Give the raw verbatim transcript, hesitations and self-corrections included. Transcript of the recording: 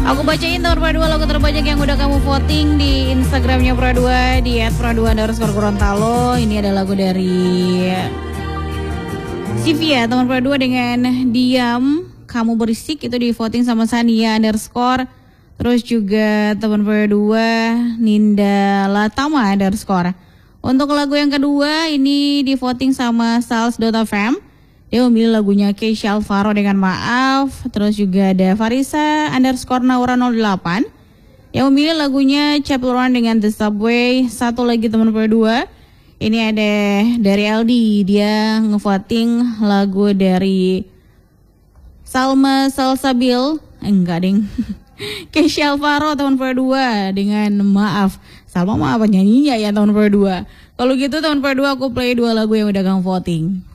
Aku bacain tahun Pro dua lagu terbanyak yang udah kamu voting di Instagramnya Pro dua di et pro dua underscore Gorontalo. Ini ada lagu dari Sivia teman Pro dua dengan Diam Kamu Berisik, itu di voting sama Sania underscore. Terus juga teman Pro dua Ninda Latama underscore. Untuk lagu yang kedua ini di voting sama Sals.fm. Dia memilih lagunya Keisha Alvaro dengan Maaf. Terus juga ada Farisa underscore Naura nol delapan yang memilih lagunya Chapel Run dengan The Subway. Satu lagi teman Pro dua, ini ada dari L D. Dia ngevoting lagu dari Salma Salsabil. Eh, enggak ding. Keisha Alvaro teman Pro dua dengan Maaf. Salma mah apa nyanyinya ya teman Pro dua. Kalau gitu teman Pro dua aku play dua lagu yang udah kamu voting.